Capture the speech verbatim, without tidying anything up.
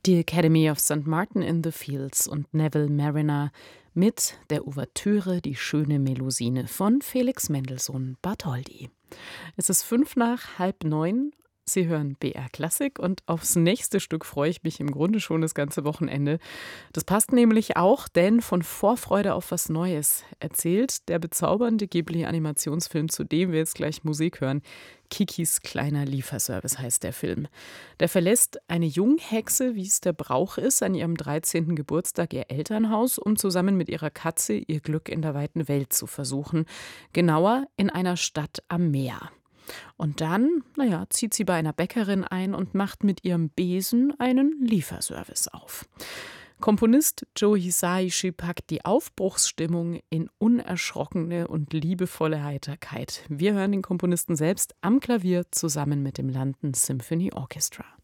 Die Academy of Saint Martin in the Fields und Neville Marriner mit der Ouvertüre Die schöne Melusine von Felix Mendelssohn Bartholdy. Es ist fünf nach halb neun. Sie hören B R Klassik und aufs nächste Stück freue ich mich im Grunde schon das ganze Wochenende. Das passt nämlich auch, denn von Vorfreude auf was Neues erzählt der bezaubernde Ghibli-Animationsfilm, zu dem wir jetzt gleich Musik hören. Kikis kleiner Lieferservice heißt der Film. Der verlässt eine Junghexe, wie es der Brauch ist, an ihrem dreizehnten Geburtstag ihr Elternhaus, um zusammen mit ihrer Katze ihr Glück in der weiten Welt zu versuchen. Genauer in einer Stadt am Meer. Und dann, naja, zieht sie bei einer Bäckerin ein und macht mit ihrem Besen einen Lieferservice auf. Komponist Joe Hisaishi packt die Aufbruchsstimmung in unerschrockene und liebevolle Heiterkeit. Wir hören den Komponisten selbst am Klavier zusammen mit dem London Symphony Orchestra.